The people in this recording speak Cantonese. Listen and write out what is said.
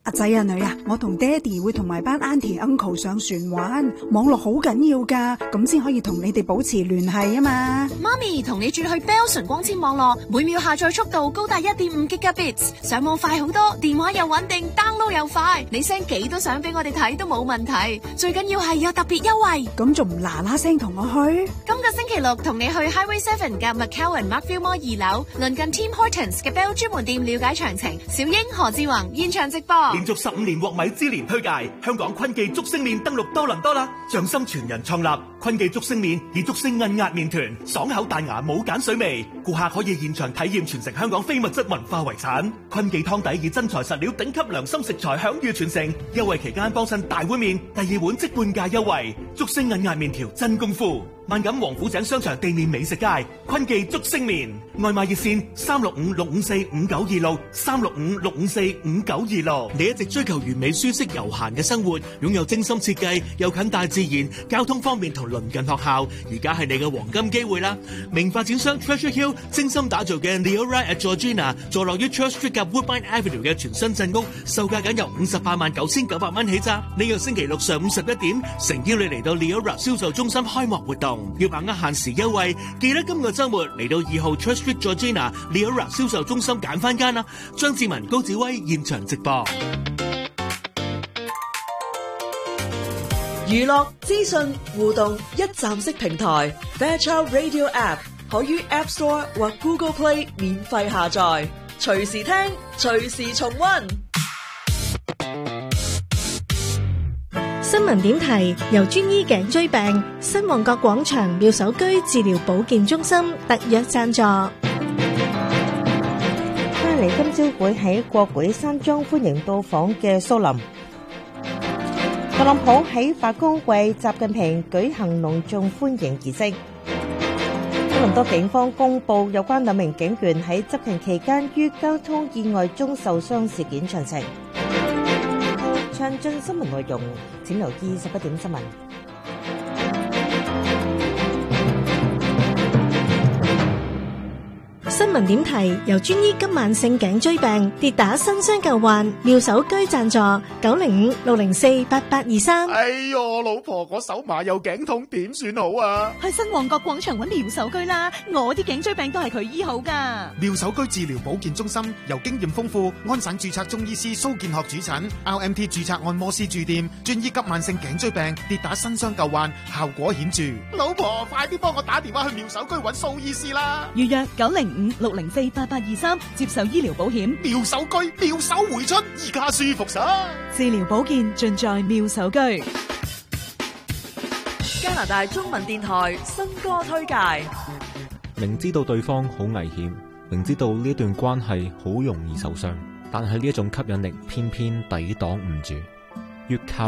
阿仔阿女啊，我同爹哋會同埋班 auntie uncle 上船玩，網絡好緊要噶，咁先可以同你哋保持聯繫啊嘛。 媽咪同你轉去 Bell 純光纖網絡，每秒下載速度高達 1.5 Gbps， 上網快好多，電話又穩定 ，download 又快，你 send 幾多相俾我哋睇都冇問題，最緊要係有特別優惠。 咁仲唔嗱嗱聲同我去？ 今個星期六同你去 Highway 7嘅 McCowan Markville Mall 2樓，鄰近 Tim Hortons 嘅 Bell 專門店了解詳情。小英何志宏現場直播。 連續15年獲米芝蓮推介，香港坤記竹升麵登陸多倫多啦！匠心傳人創立坤記竹升麵，以竹升韌壓麵團，爽口彈牙，冇鹼水味。顧客可以現場體驗傳承香港非物質文化遺產。坤記湯底以真材實料頂級良心食材享譽傳承。優惠期間幫襯大碗麵，第2碗即半價優惠。竹升韌壓麵條真功夫。萬錦王府井商場地面美食街，坤記竹升麵。外賣熱線365-654-5926，365-654-5926。你一直追求完美舒適悠閒嘅生活，擁有精心設計又近大自然，交通方面同鄰近學校，而家係你嘅黃金機會啦！名發展商 Treasure Hill 精心打造嘅 Leora at Georgina， 坐落於 Church Street 及 Woodbine Avenue 嘅全新鎮屋，售價僅由589900蚊起咋。呢個星期六上午11點，誠邀你嚟到 Leora 銷售中心開幕活動。要把握限時優惠，記得今個週末嚟到2號 Church Street Georgina Leora 銷售中心揀翻間啦！張志文、高子威現場直播。 娛樂資訊互動一站式平台 Fairchild Radio App 可於 App Store 或 Google Play 免費下載，隨時聽，隨時重溫。 新聞點提由專醫頸椎病新旺角廣場妙手居治療保健中心特約贊助。 巴黎今朝會喺國會山莊歡迎到訪嘅蘇林。特朗普喺白宮為習近平舉行隆重歡迎儀式。多倫多警方公布有關2名警員喺執勤期間於交通意外中受傷事件詳情。詳盡新聞內容，請留意11點新聞。 新聞點提由專醫急慢性頸椎病跌打新傷舊患妙手居贊助905-604-8823。 哎喲，老婆，我手麻又頸痛，點算好啊？ 去新旺角廣場揾妙手居啦，我啲頸椎病都係佢醫好噶。 妙手居治療保健中心由經驗豐富、安省註冊中醫師蘇建學主診 ，RMT 註冊按摩師駐店，專醫急慢性頸椎病跌打新傷舊患，效果顯著。老婆，快啲幫我打電話去妙手居揾蘇醫師啦！ 預約905-604-8823，接受醫療保險。 妙手居，妙手回春，而家舒服晒。 治療保健盡在妙手居。 加拿大中文電台新歌推介。 明知道對方好危險，明知道呢段關係好容易受傷，但係呢一種吸引力偏偏抵擋唔住，越靠